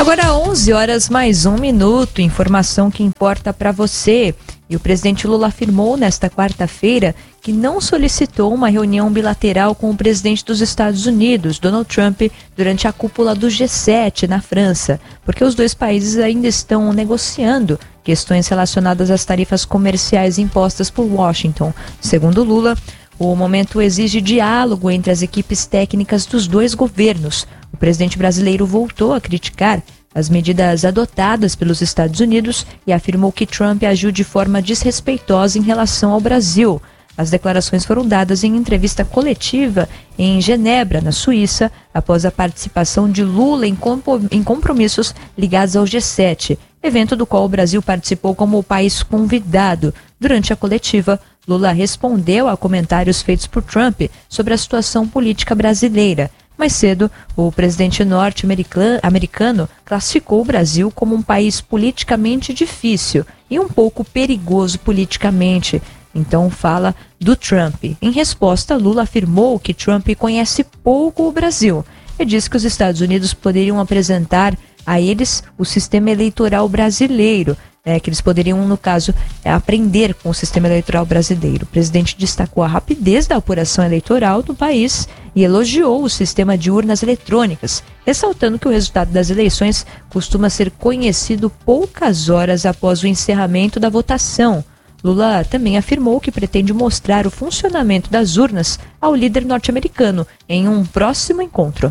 Agora 11 horas mais 1 minuto, informação que importa para você. E o presidente Lula afirmou nesta quarta-feira que não solicitou uma reunião bilateral com o presidente dos Estados Unidos, Donald Trump, durante a cúpula do G7 na França, porque os dois países ainda estão negociando questões relacionadas às tarifas comerciais impostas por Washington. Segundo Lula, o momento exige diálogo entre as equipes técnicas dos dois governos. O presidente brasileiro voltou a criticar as medidas adotadas pelos Estados Unidos e afirmou que Trump agiu de forma desrespeitosa em relação ao Brasil. As declarações foram dadas em entrevista coletiva em Genebra, na Suíça, após a participação de Lula em compromissos ligados ao G7, evento do qual o Brasil participou como país convidado. Durante a coletiva, Lula respondeu a comentários feitos por Trump sobre a situação política brasileira. Mais cedo, o presidente norte-americano classificou o Brasil como um país politicamente difícil e um pouco perigoso politicamente. Então fala do Trump. Em resposta, Lula afirmou que Trump conhece pouco o Brasil e disse que os Estados Unidos poderiam apresentar a eles o sistema eleitoral brasileiro, que eles poderiam, no caso, aprender com o sistema eleitoral brasileiro. O presidente destacou a rapidez da apuração eleitoral do país e elogiou o sistema de urnas eletrônicas, ressaltando que o resultado das eleições costuma ser conhecido poucas horas após o encerramento da votação. Lula também afirmou que pretende mostrar o funcionamento das urnas ao líder norte-americano em um próximo encontro.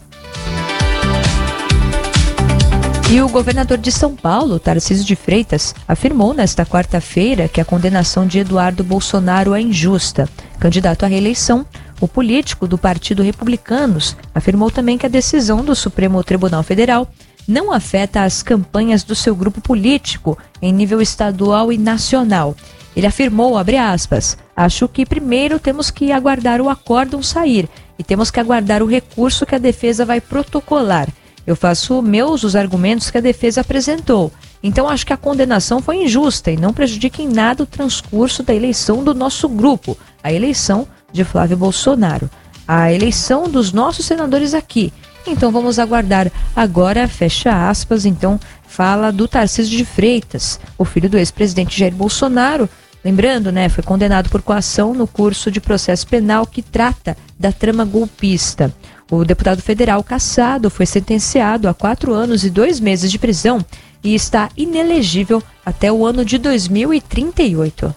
E o governador de São Paulo, Tarcísio de Freitas, afirmou nesta quarta-feira que a condenação de Eduardo Bolsonaro é injusta. Candidato à reeleição, o político do Partido Republicanos afirmou também que a decisão do Supremo Tribunal Federal não afeta as campanhas do seu grupo político em nível estadual e nacional. Ele afirmou, abre aspas, acho que primeiro temos que aguardar o acórdão sair e temos que aguardar o recurso que a defesa vai protocolar. Eu faço meus os argumentos que a defesa apresentou. Então acho que a condenação foi injusta e não prejudica em nada o transcurso da eleição do nosso grupo, a eleição de Flávio Bolsonaro, a eleição dos nossos senadores aqui. Então vamos aguardar. Agora, fecha aspas, então fala do Tarcísio de Freitas, o filho do ex-presidente Jair Bolsonaro. Lembrando, foi condenado por coação no curso de processo penal que trata da trama golpista. O deputado federal cassado foi sentenciado a 4 anos e 2 meses de prisão e está inelegível até o ano de 2038.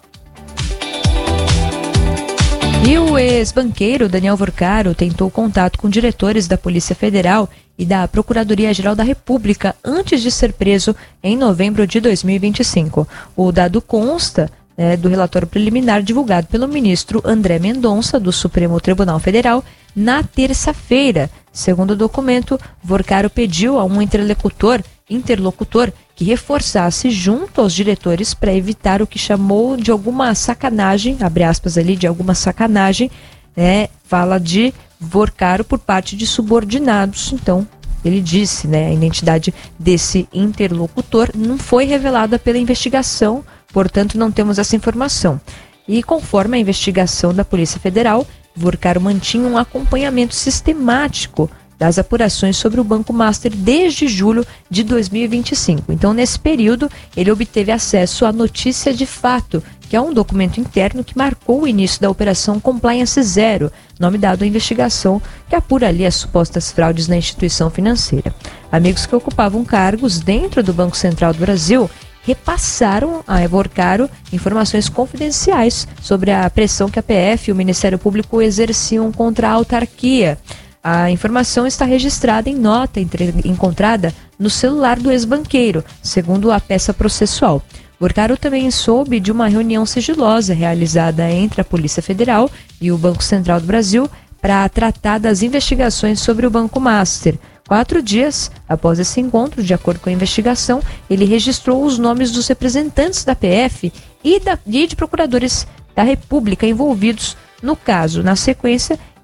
E o ex-banqueiro Daniel Vorcaro tentou contato com diretores da Polícia Federal e da Procuradoria-Geral da República antes de ser preso em novembro de 2025. O dado consta do relatório preliminar divulgado pelo ministro André Mendonça, do Supremo Tribunal Federal, na terça-feira. Segundo o documento, Vorcaro pediu a um interlocutor que reforçasse junto aos diretores para evitar o que chamou de alguma sacanagem, abre aspas ali, de alguma sacanagem, fala de Vorcaro por parte de subordinados. Então, ele disse, a identidade desse interlocutor não foi revelada pela investigação, portanto não temos essa informação. E conforme a investigação da Polícia Federal, Vorcaro mantinha um acompanhamento sistemático das apurações sobre o Banco Master desde julho de 2025. Então, nesse período, ele obteve acesso à notícia de fato, que é um documento interno que marcou o início da Operação Compliance Zero, nome dado à investigação que apura ali as supostas fraudes na instituição financeira. Amigos que ocupavam cargos dentro do Banco Central do Brasil repassaram a Vorcaro informações confidenciais sobre a pressão que a PF e o Ministério Público exerciam contra a autarquia. A informação está registrada em nota encontrada no celular do ex-banqueiro, segundo a peça processual. Vorcaro também soube de uma reunião sigilosa realizada entre a Polícia Federal e o Banco Central do Brasil para tratar das investigações sobre o Banco Master. 4 dias após esse encontro, de acordo com a investigação, ele registrou os nomes dos representantes da PF e de procuradores da República envolvidos no caso. Na sequência,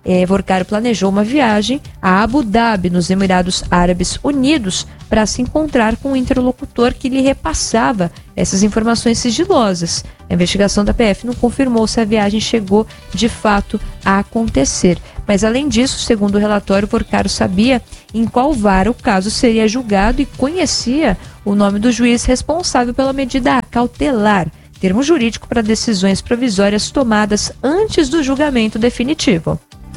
Porcaro planejou uma viagem a Abu Dhabi, nos Emirados Árabes Unidos, para se encontrar com um interlocutor que lhe repassava essas informações sigilosas. A investigação da PF não confirmou se a viagem chegou de fato a acontecer. Mas, além disso, segundo o relatório, Porcaro sabia em qual vara o caso seria julgado e conhecia o nome do juiz responsável pela medida cautelar, termo jurídico para decisões provisórias tomadas antes do julgamento definitivo.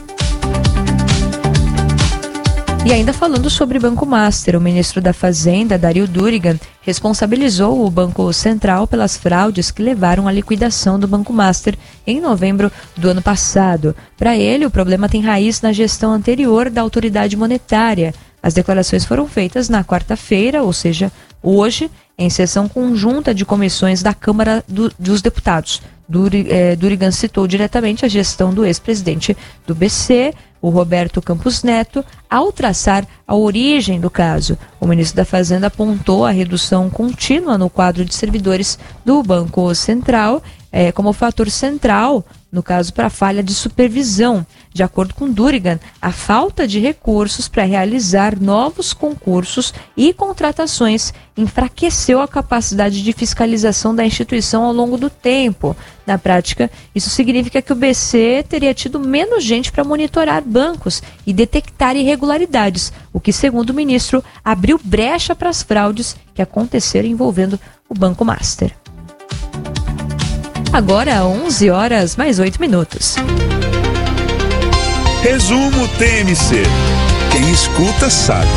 E ainda falando sobre Banco Master, o ministro da Fazenda, Dario Durigan, responsabilizou o Banco Central pelas fraudes que levaram à liquidação do Banco Master em novembro do ano passado. Para ele, o problema tem raiz na gestão anterior da autoridade monetária. As declarações foram feitas na quarta-feira, ou seja, hoje, em sessão conjunta de comissões da Câmara dos Deputados. Durigan citou diretamente a gestão do ex-presidente do BC, o Roberto Campos Neto, ao traçar a origem do caso. O ministro da Fazenda apontou a redução contínua no quadro de servidores do Banco Central como fator central, no caso, para a falha de supervisão. De acordo com Durigan, a falta de recursos para realizar novos concursos e contratações enfraqueceu a capacidade de fiscalização da instituição ao longo do tempo. Na prática, isso significa que o BC teria tido menos gente para monitorar bancos e detectar irregularidades, o que, segundo o ministro, abriu brecha para as fraudes que aconteceram envolvendo o Banco Master. Agora, 11 horas mais 8 minutos. Resumo TMC. Quem escuta sabe.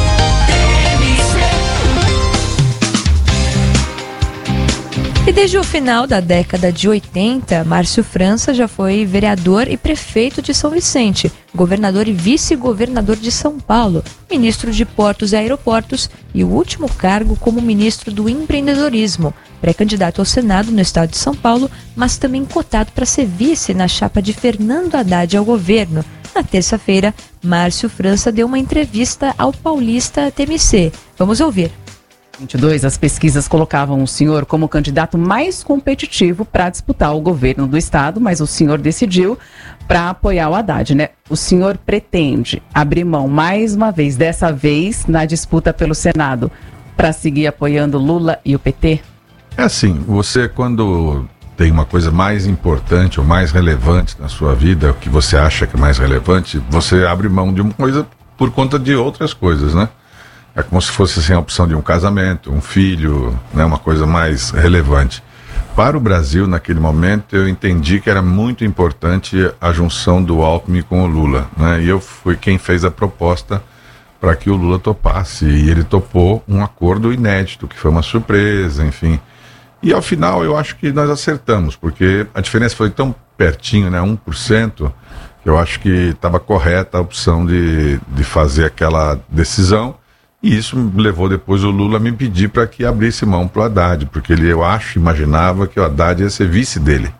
E desde o final da década de 80, Márcio França já foi vereador e prefeito de São Vicente, governador e vice-governador de São Paulo, ministro de Portos e Aeroportos e o último cargo como ministro do Empreendedorismo, pré-candidato ao Senado no estado de São Paulo, mas também cotado para ser vice na chapa de Fernando Haddad ao governo. Na terça-feira, Márcio França deu uma entrevista ao Paulista TMC. Vamos ouvir. 2022, as pesquisas colocavam o senhor como o candidato mais competitivo para disputar o governo do estado, mas o senhor decidiu para apoiar o Haddad, né? O senhor pretende abrir mão mais uma vez, dessa vez na disputa pelo Senado, para seguir apoiando Lula e o PT? É assim, você quando tem uma coisa mais importante ou mais relevante na sua vida, o que você acha que é mais relevante, você abre mão de uma coisa por conta de outras coisas, né? É como se fosse assim, a opção de um casamento, um filho, né, uma coisa mais relevante. Para o Brasil, naquele momento, eu entendi que era muito importante a junção do Alckmin com o Lula, né? E eu fui quem fez a proposta para que o Lula topasse. E ele topou um acordo inédito, que foi uma surpresa, enfim. E ao final, eu acho que nós acertamos, porque a diferença foi tão pertinho, né, 1%, que eu acho que estava correta a opção de fazer aquela decisão. E isso levou depois o Lula a me pedir para que abrisse mão para o Haddad, porque imaginava que o Haddad ia ser vice dele.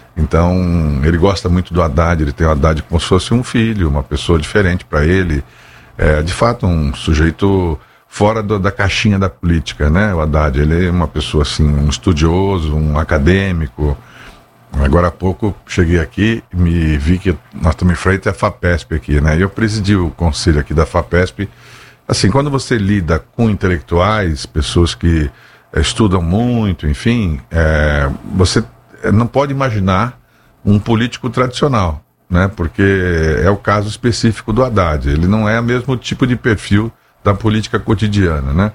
Então, ele gosta muito do Haddad, ele tem o Haddad como se fosse um filho, uma pessoa diferente para ele. É, de fato, um sujeito fora da caixinha da política, né? O Haddad, ele é uma pessoa assim, um estudioso, um acadêmico. Agora há pouco cheguei aqui e me vi que nós estamos em frente à FAPESP aqui, né? E eu presidi o conselho aqui da FAPESP. Assim, quando você lida com intelectuais, pessoas que estudam muito, enfim, você não pode imaginar um político tradicional, né? Porque é o caso específico do Haddad. Ele não é o mesmo tipo de perfil da política cotidiana, né?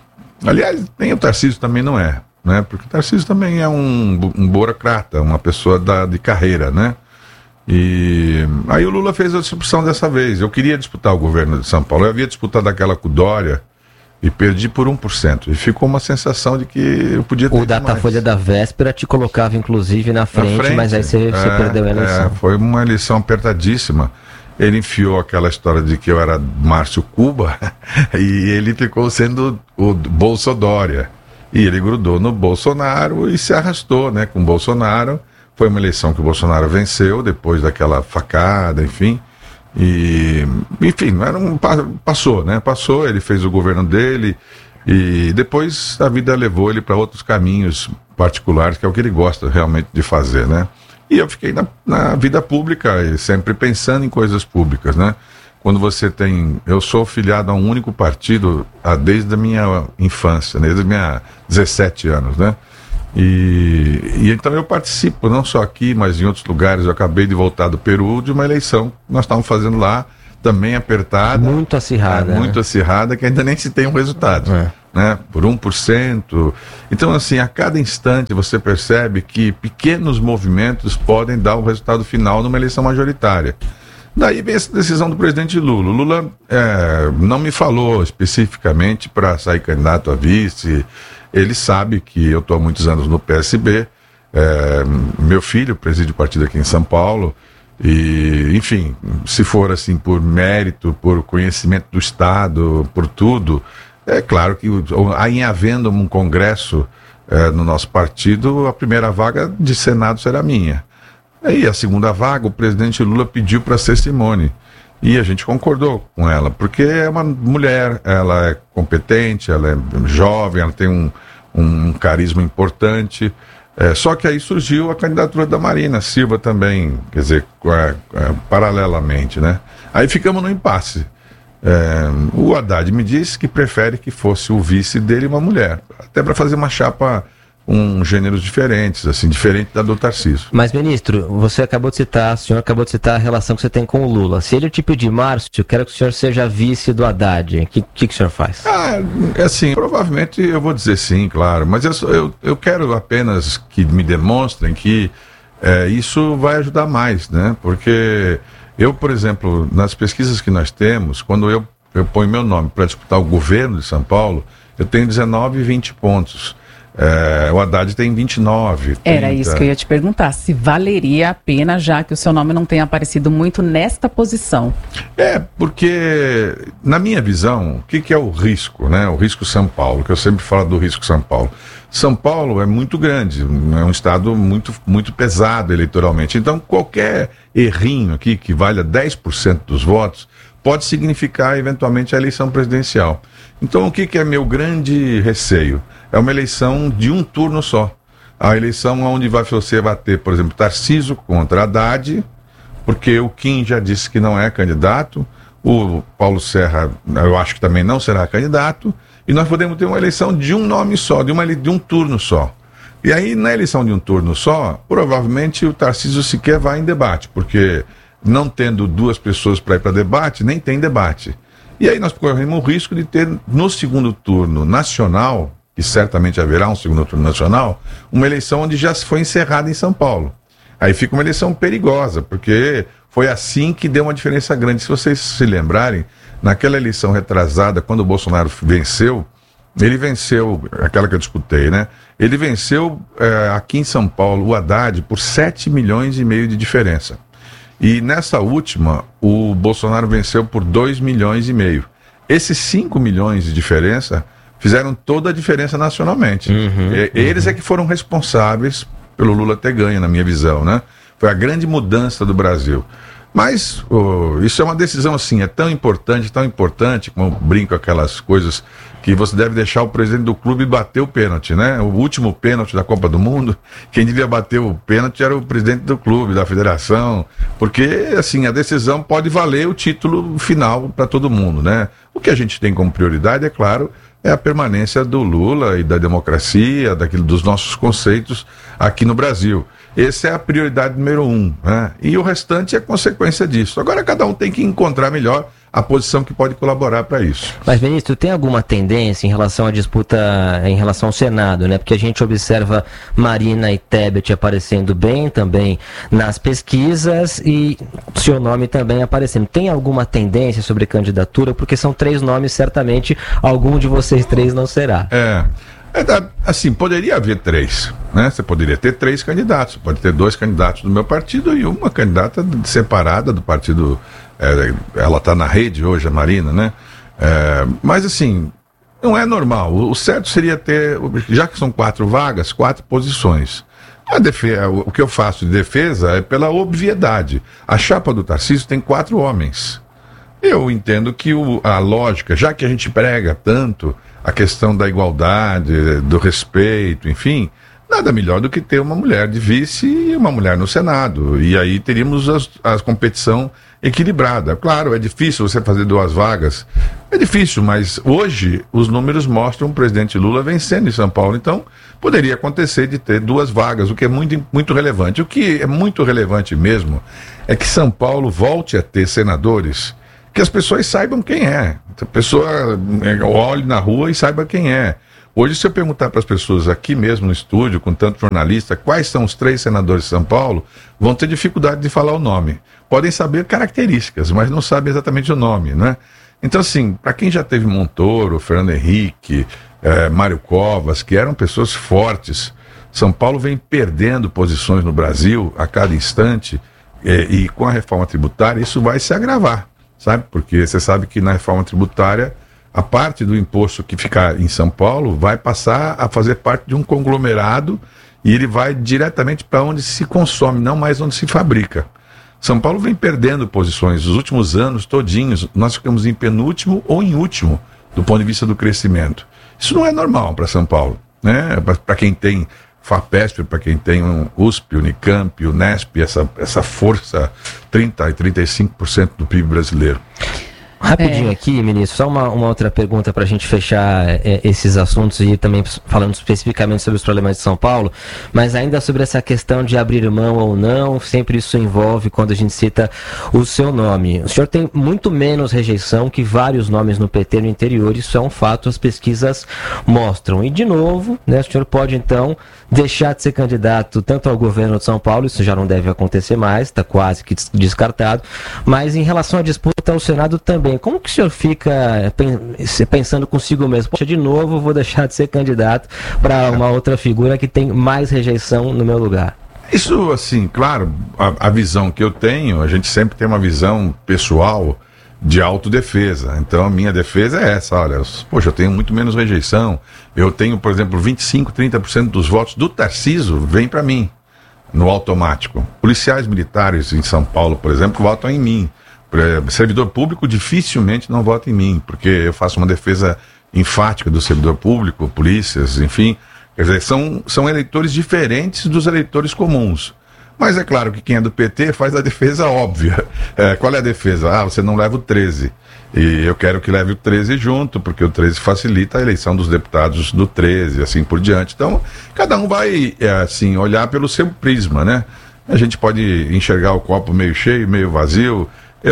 Aliás, nem o Tarcísio também não é, né? Porque o Tarcísio também é um burocrata, uma pessoa de carreira, né? E aí o Lula fez a opção dessa vez. Eu queria disputar o governo de São Paulo. Eu havia disputado aquela com o Dória e perdi por 1%. E ficou uma sensação de que eu podia ter. O Datafolha da véspera te colocava, inclusive, na frente, mas aí você perdeu a eleição. Foi uma eleição apertadíssima. Ele enfiou aquela história de que eu era Márcio Cuba e ele ficou sendo o Bolsodória. E ele grudou no Bolsonaro e se arrastou, né, com o Bolsonaro. Foi uma eleição que o Bolsonaro venceu, depois daquela facada, enfim. E, enfim, passou, né? Passou, ele fez o governo dele e depois a vida levou ele para outros caminhos particulares, que é o que ele gosta realmente de fazer, né? E eu fiquei na vida pública, e sempre pensando em coisas públicas, né? Quando você tem... Eu sou filiado a um único partido desde a minha infância, desde os meus 17 anos, né? E então eu participo, não só aqui, mas em outros lugares. Eu acabei de voltar do Peru, de uma eleição que nós estávamos fazendo lá, também apertada. Muito acirrada. Muito acirrada, que ainda nem se tem um resultado. Né? Por 1%. Então, assim, a cada instante você percebe que pequenos movimentos podem dar o resultado final numa eleição majoritária. Daí vem essa decisão do presidente Lula. O Lula não me falou especificamente para sair candidato a vice. Ele sabe que eu estou há muitos anos no PSB. Meu filho preside o partido aqui em São Paulo. E, enfim, se for assim por mérito, por conhecimento do Estado, por tudo, é claro que em havendo um congresso no nosso partido, a primeira vaga de Senado será minha. E a segunda vaga, o presidente Lula pediu para ser Simone. E a gente concordou com ela, porque é uma mulher, ela é competente, ela é jovem, ela tem um carisma importante. Só que aí surgiu a candidatura da Marina Silva também, quer dizer, paralelamente, né? Aí ficamos no impasse. O Haddad me disse que prefere que fosse o vice dele uma mulher, até para fazer uma chapa com gêneros diferentes, assim, diferente da do Tarcísio. Mas, ministro, o senhor acabou de citar a relação que você tem com o Lula. Se ele te pedir, Márcio, eu quero que o senhor seja vice do Haddad, o que o senhor faz? Assim, provavelmente eu vou dizer sim, claro, mas eu quero apenas que me demonstrem que isso vai ajudar mais, né? Porque eu, por exemplo, nas pesquisas que nós temos, quando eu ponho meu nome para disputar o governo de São Paulo, eu tenho 19 e 20 pontos. O Haddad tem 29. 30. Era isso que eu ia te perguntar, se valeria a pena, já que o seu nome não tem aparecido muito nesta posição. Porque, na minha visão, o que é o risco, né? O risco São Paulo, que eu sempre falo do risco São Paulo. São Paulo é muito grande, é um estado muito, muito pesado eleitoralmente. Então, qualquer errinho aqui que valha 10% dos votos pode significar, eventualmente, a eleição presidencial. Então, o que é meu grande receio? É uma eleição de um turno só. A eleição onde você vai ter, por exemplo, Tarcísio contra Haddad, porque o Kim já disse que não é candidato, o Paulo Serra, eu acho que também não será candidato, e nós podemos ter uma eleição de um nome só, de um turno só. E aí, na eleição de um turno só, provavelmente o Tarcísio sequer vai em debate, porque não tendo duas pessoas para ir para debate, nem tem debate. E aí nós corremos o risco de ter, no segundo turno nacional, que certamente haverá um segundo turno nacional, uma eleição onde já foi encerrada em São Paulo. Aí fica uma eleição perigosa, porque foi assim que deu uma diferença grande. Se vocês se lembrarem, naquela eleição retrasada, quando o Bolsonaro venceu, ele venceu, aquela que eu disputei, né? Ele venceu aqui em São Paulo, o Haddad, por 7 milhões e meio de diferença. E nessa última, o Bolsonaro venceu por 2 milhões e meio. Esses 5 milhões de diferença fizeram toda a diferença nacionalmente. Eles é que foram responsáveis pelo Lula ter ganho, na minha visão, né? Foi a grande mudança do Brasil. Mas isso é uma decisão assim, é tão importante, como eu brinco aquelas coisas que você deve deixar o presidente do clube bater o pênalti, né? O último pênalti da Copa do Mundo, quem devia bater o pênalti era o presidente do clube, da federação, porque assim, a decisão pode valer o título final para todo mundo, né? O que a gente tem como prioridade, é claro, é a permanência do Lula e da democracia, dos nossos conceitos aqui no Brasil. Essa é a prioridade número 1, né? E o restante é consequência disso. Agora cada um tem que encontrar melhor a posição que pode colaborar para isso. Mas, ministro, tem alguma tendência em relação à disputa, em relação ao Senado, né? Porque a gente observa Marina e Tebet aparecendo bem também nas pesquisas e seu nome também aparecendo. Tem alguma tendência sobre candidatura? Porque são 3 nomes, certamente algum de vocês 3 não será. Assim, poderia haver 3, né? Você poderia ter 3 candidatos, pode ter 2 candidatos do meu partido e uma candidata separada do partido. Ela está na rede hoje, a Marina, né? Mas assim, não é normal. O certo seria ter, já que são 4 vagas, 4 posições. O que eu faço de defesa é pela obviedade. A chapa do Tarcísio tem 4 homens. Eu entendo que a lógica, já que a gente prega tanto a questão da igualdade, do respeito, enfim, nada melhor do que ter uma mulher de vice e uma mulher no Senado. E aí teríamos a competição equilibrada. Claro, é difícil você fazer 2 vagas. É difícil, mas hoje os números mostram o presidente Lula vencendo em São Paulo. Então, poderia acontecer de ter 2 vagas, o que é muito, muito relevante. O que é muito relevante mesmo é que São Paulo volte a ter senadores que as pessoas saibam quem é. A pessoa olhe na rua e saiba quem é. Hoje, se eu perguntar para as pessoas aqui mesmo no estúdio, com tanto jornalista, quais são os 3 senadores de São Paulo, vão ter dificuldade de falar o nome. Podem saber características, mas não sabem exatamente o nome, né? Então, assim, para quem já teve Montoro, Fernando Henrique, Mário Covas, que eram pessoas fortes, São Paulo vem perdendo posições no Brasil a cada instante, e com a reforma tributária isso vai se agravar, sabe? Porque você sabe que na reforma tributária a parte do imposto que ficar em São Paulo vai passar a fazer parte de um conglomerado e ele vai diretamente para onde se consome, não mais onde se fabrica. São Paulo vem perdendo posições. Os últimos anos todinhos, nós ficamos em penúltimo ou em último do ponto de vista do crescimento. Isso não é normal para São Paulo, né? Para quem tem FAPESP, para quem tem um USP, Unicamp, Unesp, essa força 30% e 35% do PIB brasileiro. Rapidinho aqui, ministro, só uma outra pergunta para a gente fechar esses assuntos e também falando especificamente sobre os problemas de São Paulo, mas ainda sobre essa questão de abrir mão ou não, sempre isso envolve quando a gente cita o seu nome. O senhor tem muito menos rejeição que vários nomes no PT no interior, isso é um fato, as pesquisas mostram. E de novo, né, o senhor pode então deixar de ser candidato tanto ao governo de São Paulo, isso já não deve acontecer mais, está quase que descartado, mas em relação à disputa ao Senado também, como que o senhor fica pensando consigo mesmo? Poxa, de novo vou deixar de ser candidato para uma outra figura que tem mais rejeição no meu lugar. Isso, assim, claro, a visão que eu tenho, a gente sempre tem uma visão pessoal de autodefesa. Então a minha defesa é essa, olha, poxa, eu tenho muito menos rejeição. Eu tenho, por exemplo, 25%, 30% dos votos do Tarcísio vem para mim, no automático. Policiais militares em São Paulo, por exemplo, votam em mim. Servidor público dificilmente não vota em mim, porque eu faço uma defesa enfática do servidor público, polícias, enfim. Quer dizer, são eleitores diferentes dos eleitores comuns. Mas é claro que quem é do PT faz a defesa óbvia. Qual é a defesa? Ah, você não leva o 13. E eu quero que leve o 13 junto, porque o 13 facilita a eleição dos deputados do 13, assim por diante. Então, cada um vai, assim, olhar pelo seu prisma, né? A gente pode enxergar o copo meio cheio, meio vazio.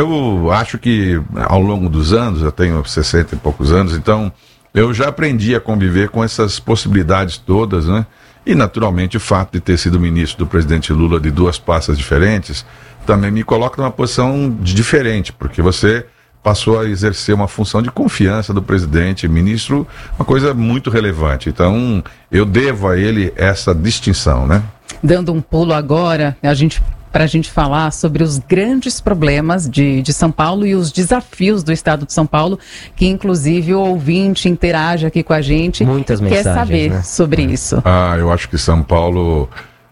Eu acho que ao longo dos anos, eu tenho 60 e poucos anos, então eu já aprendi a conviver com essas possibilidades todas, né? E naturalmente o fato de ter sido ministro do presidente Lula de 2 pastas diferentes também me coloca numa posição diferente, porque você passou a exercer uma função de confiança do presidente, ministro, uma coisa muito relevante. Então eu devo a ele essa distinção, né? Dando um pulo agora, para a gente falar sobre os grandes problemas de São Paulo e os desafios do estado de São Paulo, que inclusive o ouvinte interage aqui com a gente. Muitas mensagens, quer saber, né, sobre isso. Eu acho que São Paulo,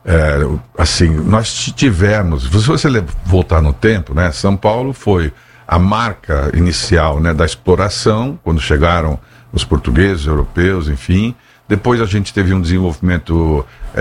assim, nós tivemos, se você voltar no tempo, né, São Paulo foi a marca inicial, né, da exploração, quando chegaram os portugueses, europeus, enfim. Depois a gente teve um desenvolvimento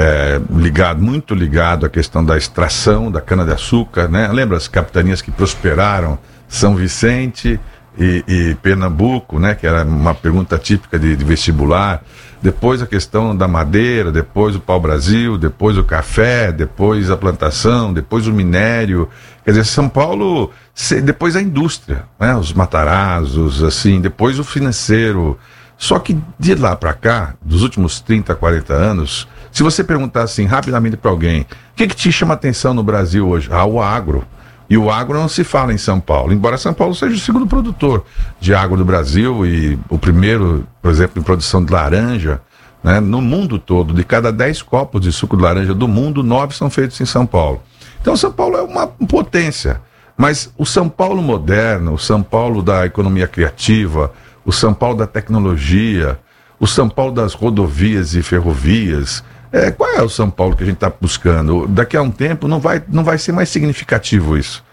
muito ligado à questão da extração da cana-de-açúcar, né? Lembra as capitanias que prosperaram? São Vicente e Pernambuco, né? Que era uma pergunta típica de vestibular. Depois a questão da madeira, depois o pau-brasil, depois o café, depois a plantação, depois o minério. Quer dizer, São Paulo, depois a indústria, né? Os Matarazos, assim, depois o financeiro. Só que de lá para cá, dos últimos 30, 40 anos, se você perguntar assim rapidamente para alguém, o que te chama atenção no Brasil hoje? O agro. E o agro não se fala em São Paulo, embora São Paulo seja o segundo produtor de agro do Brasil e o primeiro, por exemplo, em produção de laranja, né, no mundo todo. De cada 10 copos de suco de laranja do mundo, 9 são feitos em São Paulo. Então São Paulo é uma potência, mas o São Paulo moderno, o São Paulo da economia criativa, o São Paulo da tecnologia, o São Paulo das rodovias e ferrovias. Qual é o São Paulo que a gente está buscando? Daqui a um tempo não vai ser mais significativo isso.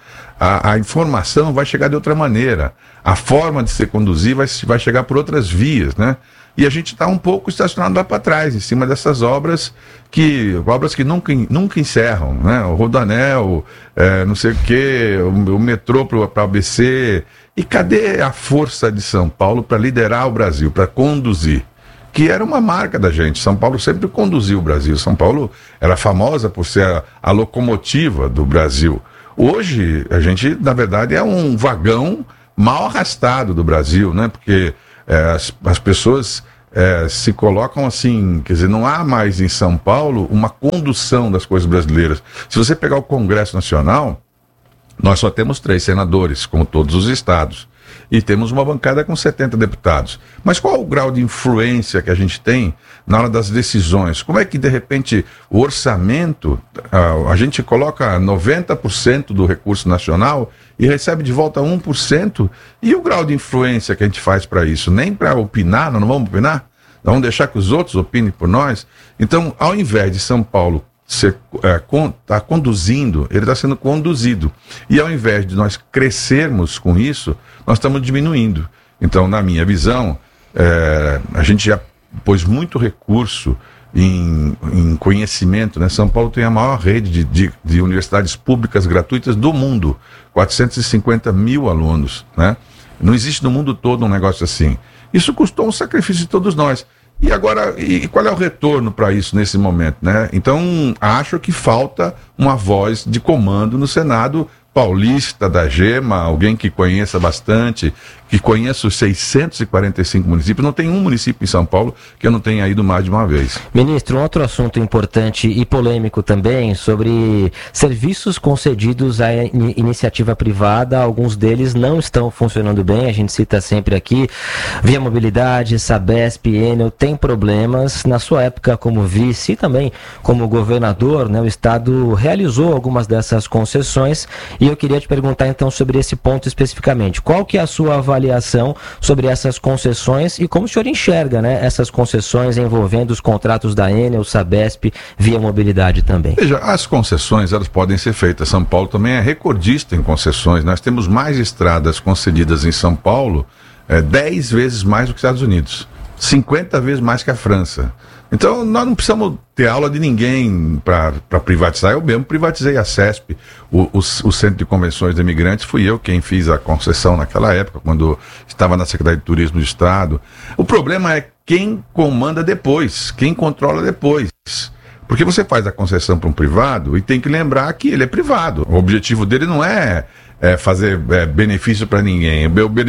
a informação vai chegar de outra maneira. A forma de se conduzir vai chegar por outras vias, né? E a gente está um pouco estacionado lá para trás, em cima dessas obras que nunca encerram, né? O Rodoanel, não sei o quê, o metrô para o ABC. E cadê a força de São Paulo para liderar o Brasil, para conduzir? Que era uma marca da gente. São Paulo sempre conduziu o Brasil. São Paulo era famosa por ser a locomotiva do Brasil. Hoje, a gente, na verdade, é um vagão mal arrastado do Brasil, né? Porque as pessoas se colocam assim, quer dizer, não há mais em São Paulo uma condução das coisas brasileiras. Se você pegar o Congresso Nacional, nós só temos 3 senadores, como todos os estados, e temos uma bancada com 70 deputados. Mas qual o grau de influência que a gente tem na hora das decisões? Como é que, de repente, o orçamento, a gente coloca 90% do recurso nacional e recebe de volta 1%? E o grau de influência que a gente faz para isso? Nem para opinar, nós não vamos opinar? Nós vamos deixar que os outros opinem por nós? Então, ao invés de São Paulo está conduzindo, ele está sendo conduzido. E ao invés de nós crescermos com isso, nós estamos diminuindo. Então, na minha visão, a gente já pôs muito recurso em conhecimento, né? São Paulo tem a maior rede de universidades públicas gratuitas do mundo, 450 mil alunos, né? Não existe no mundo todo um negócio assim. Isso custou um sacrifício de todos nós. E agora, qual é o retorno para isso nesse momento, né? Então, acho que falta uma voz de comando no Senado paulista, da Gema, alguém que conheça bastante, que conheça os 645 municípios. Não tem um município em São Paulo que eu não tenha ido mais de uma vez. Ministro, um outro assunto importante e polêmico também, sobre serviços concedidos à iniciativa privada. Alguns deles não estão funcionando bem, a gente cita sempre aqui, Via Mobilidade, Sabesp, Enel, tem problemas. Na sua época como vice e também como governador, né, o Estado realizou algumas dessas concessões. E eu queria te perguntar então sobre esse ponto especificamente. Qual que é a sua avaliação sobre essas concessões e como o senhor enxerga, né, essas concessões envolvendo os contratos da Enel, Sabesp, Via Mobilidade também? Veja, as concessões, elas podem ser feitas. São Paulo também é recordista em concessões. Nós temos mais estradas concedidas em São Paulo, 10 vezes mais do que os Estados Unidos, 50 vezes mais que a França. Então, nós não precisamos ter aula de ninguém para privatizar. Eu mesmo privatizei a CESP, o Centro de Convenções de Imigrantes. Fui eu quem fiz a concessão naquela época, quando estava na Secretaria de Turismo do Estado. O problema é quem comanda depois, quem controla depois. Porque você faz a concessão para um privado e tem que lembrar que ele é privado. O objetivo dele não é fazer benefício para ninguém.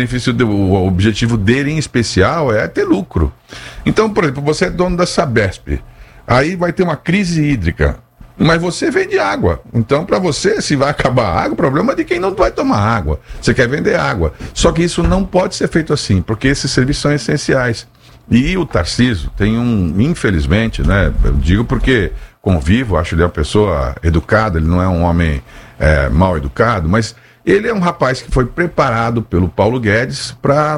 O objetivo dele em especial é ter lucro. Então, por exemplo, você é dono da Sabesp, aí vai ter uma crise hídrica, mas você vende água. Então, para você, se vai acabar a água, o problema é de quem não vai tomar água. Você quer vender água. Só que isso não pode ser feito assim, porque esses serviços são essenciais. E o Tarcísio tem infelizmente, né, eu digo porque convivo, acho ele uma pessoa educada, ele não é um homem mal educado, mas ele é um rapaz que foi preparado pelo Paulo Guedes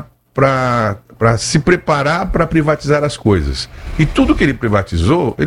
para se preparar para privatizar as coisas. E tudo que ele privatizou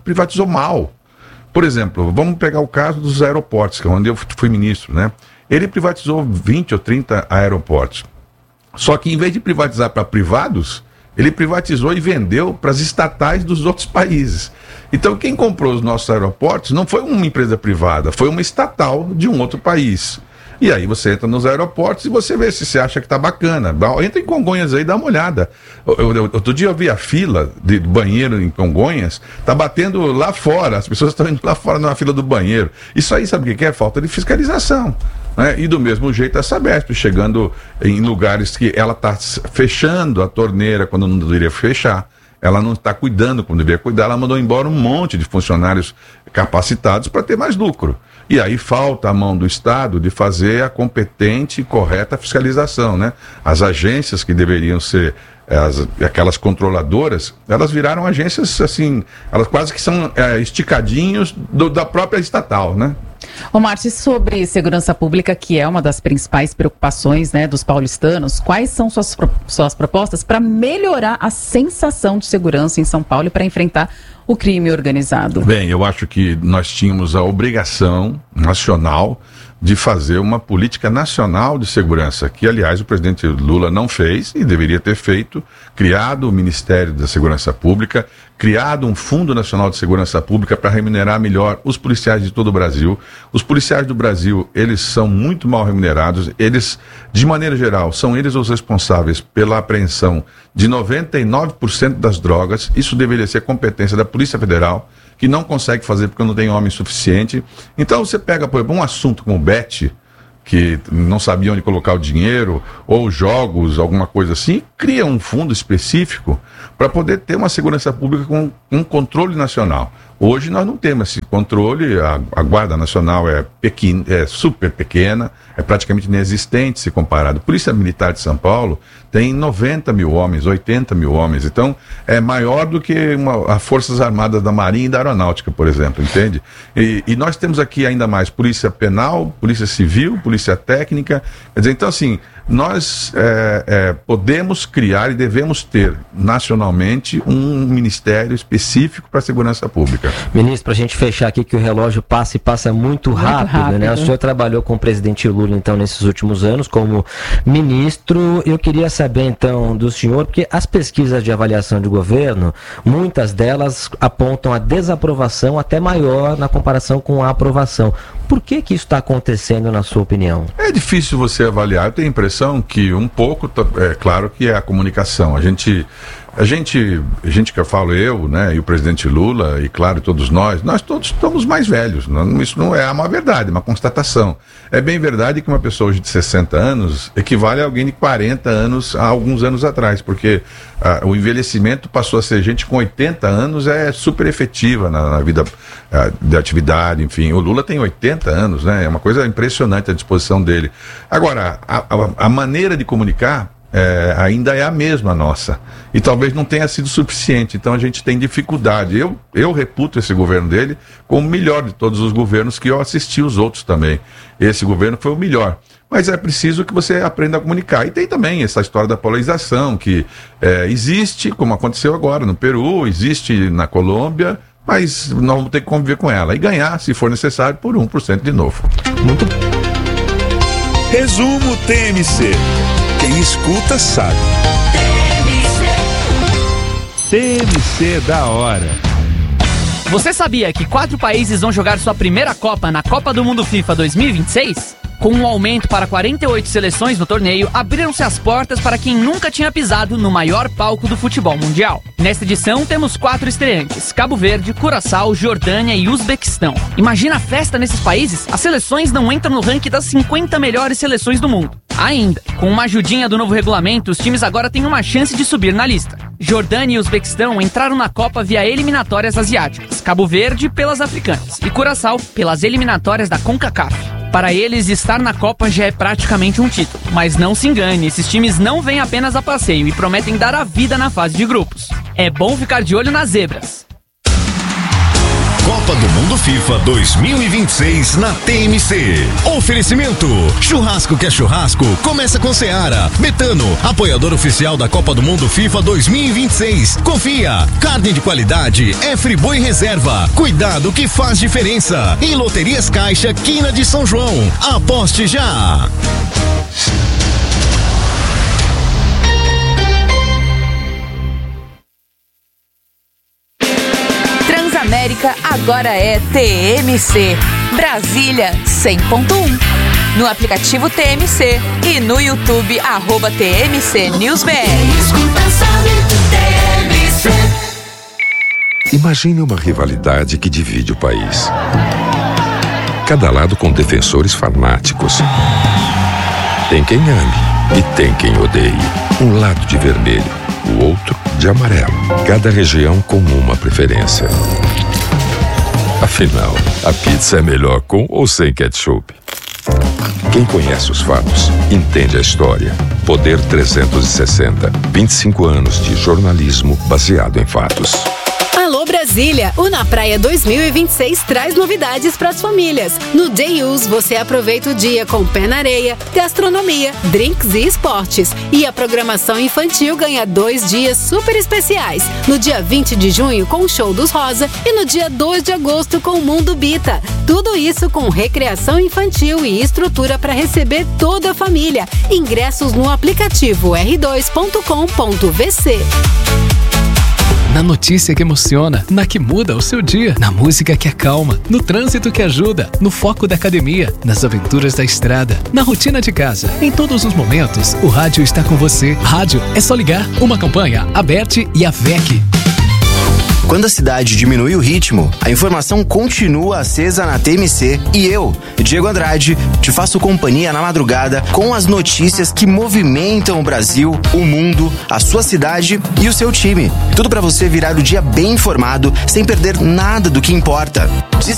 mal. Por exemplo, vamos pegar o caso dos aeroportos, que é onde eu fui ministro, né? Ele privatizou 20 ou 30 aeroportos. Só que em vez de privatizar para privados, ele privatizou e vendeu para as estatais dos outros países. Então, quem comprou os nossos aeroportos não foi uma empresa privada, foi uma estatal de um outro país. E aí você entra nos aeroportos e você vê se você acha que tá bacana. Entra em Congonhas aí, dá uma olhada. Outro dia eu vi a fila de banheiro em Congonhas, tá batendo lá fora, as pessoas estão indo lá fora na fila do banheiro. Isso aí sabe o que é? Falta de fiscalização. Né? E do mesmo jeito a Sabesp, chegando em lugares que ela está fechando a torneira quando não deveria fechar. Ela não está cuidando como deveria cuidar, ela mandou embora um monte de funcionários capacitados para ter mais lucro. E aí falta a mão do Estado de fazer a competente e correta fiscalização, né? As agências que deveriam ser aquelas controladoras, elas viraram agências assim, elas quase que são esticadinhos da própria estatal, né? Ô Márcio, sobre segurança pública, que é uma das principais preocupações, né, dos paulistanos, quais são suas propostas para melhorar a sensação de segurança em São Paulo e para enfrentar o crime organizado? Bem, eu acho que nós tínhamos a obrigação nacional de fazer uma política nacional de segurança, que, aliás, o presidente Lula não fez e deveria ter feito, criado o Ministério da Segurança Pública, criado um Fundo Nacional de Segurança Pública para remunerar melhor os policiais de todo o Brasil. Os policiais do Brasil, eles são muito mal remunerados, eles, de maneira geral, são eles os responsáveis pela apreensão de 99% das drogas. Isso deveria ser competência da Polícia Federal, que não consegue fazer porque não tem homem suficiente. Então você pega, por exemplo, um assunto como o Bet, que não sabia onde colocar o dinheiro, ou jogos, alguma coisa assim, cria um fundo específico para poder ter uma segurança pública com um controle nacional. Hoje nós não temos esse controle, a Guarda Nacional é super pequena, é praticamente inexistente se comparado. A Polícia Militar de São Paulo tem 90 mil homens, 80 mil homens, então é maior do que as Forças Armadas da Marinha e da Aeronáutica, por exemplo, entende? E nós temos aqui ainda mais Polícia Penal, Polícia Civil, Polícia Técnica, quer dizer, então assim, nós podemos criar e devemos ter nacionalmente um ministério específico para a segurança pública. Ministro, para a gente fechar aqui, que o relógio passa muito rápido, né? O senhor trabalhou com o presidente Lula, então, nesses últimos anos como ministro. Eu queria saber, então, do senhor, porque as pesquisas de avaliação de governo, muitas delas apontam a desaprovação até maior na comparação com a aprovação. Por que isso está acontecendo, na sua opinião? É difícil você avaliar. Eu tenho a impressão que um pouco, claro que é a comunicação. A gente que eu falo, eu, né, e o presidente Lula, e claro, todos nós todos estamos mais velhos. Isso não é uma verdade, é uma constatação. É bem verdade que uma pessoa hoje de 60 anos equivale a alguém de 40 anos há alguns anos atrás, porque o envelhecimento passou a ser gente com 80 anos, é super efetiva na vida de atividade, enfim. O Lula tem 80 anos, né? É uma coisa impressionante a disposição dele. Agora, a maneira de comunicar ainda é a mesma nossa, e talvez não tenha sido suficiente, então a gente tem dificuldade. Eu reputo esse governo dele como o melhor de todos os governos que eu assisti, os outros também. Esse governo foi o melhor, mas é preciso que você aprenda a comunicar. E tem também essa história da polarização que existe, como aconteceu agora no Peru, existe na Colômbia, mas nós vamos ter que conviver com ela e ganhar, se for necessário, por 1% de novo. Muito. Resumo TMC. Quem escuta sabe. TMC da hora. Você sabia que 4 países vão jogar sua primeira Copa na Copa do Mundo FIFA 2026? Com um aumento para 48 seleções no torneio, abriram-se as portas para quem nunca tinha pisado no maior palco do futebol mundial. Nesta edição, temos 4 estreantes: Cabo Verde, Curaçao, Jordânia e Uzbequistão. Imagina a festa nesses países? As seleções não entram no ranking das 50 melhores seleções do mundo. Ainda, com uma ajudinha do novo regulamento, os times agora têm uma chance de subir na lista. Jordânia e Uzbequistão entraram na Copa via eliminatórias asiáticas, Cabo Verde pelas africanas e Curaçao pelas eliminatórias da CONCACAF. Para eles, estar na Copa já é praticamente um título. Mas não se engane, esses times não vêm apenas a passeio e prometem dar a vida na fase de grupos. É bom ficar de olho nas zebras. Copa do Mundo FIFA 2026 na TMC. Oferecimento: churrasco que é churrasco, começa com Seara. Betano, apoiador oficial da Copa do Mundo FIFA 2026. Confia, carne de qualidade é Friboi Reserva. Cuidado que faz diferença. E Loterias Caixa, Quina de São João. Aposte já. Transamérica agora é TMC. Brasília 100.1. No aplicativo TMC e no YouTube @TMC News BR. Imagine uma rivalidade que divide o país. Cada lado com defensores fanáticos. Tem quem ame e tem quem odeie. Um lado de vermelho, o outro de amarelo. Cada região com uma preferência. Afinal, a pizza é melhor com ou sem ketchup? Quem conhece os fatos, entende a história. Poder 360. 25 anos de jornalismo baseado em fatos. Alô Brasília, o Na Praia 2026 traz novidades para as famílias. No Day Use você aproveita o dia com pé na areia, gastronomia, drinks e esportes. E a programação infantil ganha 2 dias super especiais. No dia 20 de junho com o Show dos Rosa e no dia 2 de agosto com o Mundo Bita. Tudo isso com recreação infantil e estrutura para receber toda a família. Ingressos no aplicativo r2.com.vc. Na notícia que emociona, na que muda o seu dia, na música que acalma, no trânsito que ajuda, no foco da academia, nas aventuras da estrada, na rotina de casa. Em todos os momentos, o rádio está com você. Rádio é só ligar. Uma campanha, Aberte e AVEC. Quando a cidade diminui o ritmo, a informação continua acesa na TMC e eu, Diego Andrade, te faço companhia na madrugada com as notícias que movimentam o Brasil, o mundo, a sua cidade e o seu time. Tudo para você virar o dia bem informado, sem perder nada do que importa. De